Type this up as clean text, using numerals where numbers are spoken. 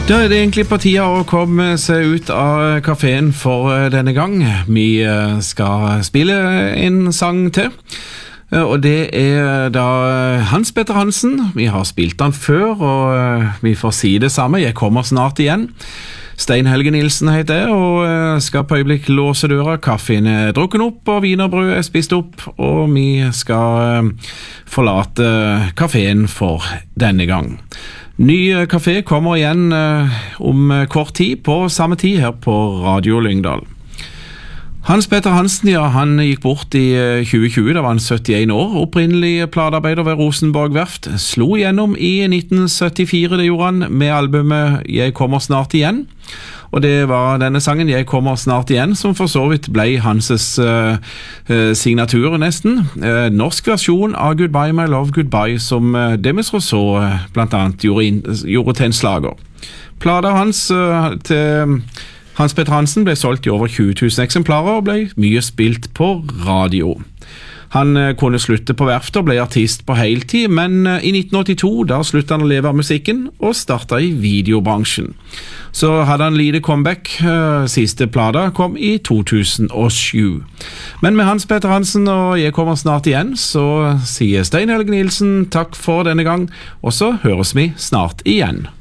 Da er det egentlig på tida å komme seg ut av kaféen for denne gang. Vi skal spille en sang til, og det er da Hans Petter Hansen. Vi har spilt han før, og vi får si det samme. Jeg kommer snart igjen. Stein Helge Nilsen heter jeg, og skal på øyeblikk låse døra. Kaffen er drukken opp, og wienerbrød er spist opp, og vi skal forlate kaféen for denne gang. Ny kafé kommer igjen om kort tid, på samme tid her på Radio Lyngdal. Hans Petter Hansen, ja, han gikk bort i 2020, da var han 71 år, opprinnelig platearbeider ved Rosenborg Verft, slo igjennom i 1974, det gjorde han, med albumet «Jeg kommer snart igjen», og det var denne sangen «Jeg kommer snart igjen» som for så vidt ble Hanses signatur nesten. Norsk versjon av «Goodbye My Love Goodbye» som Demis Rousseau blant annet gjorde til en slager. Plata hans til Hans Petter Hansen ble solgt i over 20 000 eksemplarer og ble mye spilt på radio. Han kunne slutte på verftet og ble artist på heltid, men i 1982 da sluttet han å leve av musikken og startet i videobransjen. Så hadde han lite comeback, siste plata kom i 2007. Men med Hans Petter Hansen og Jeg kommer snart igjen, så sier Stein Helge Nilsen takk for denne gang, og så høres vi snart igjen.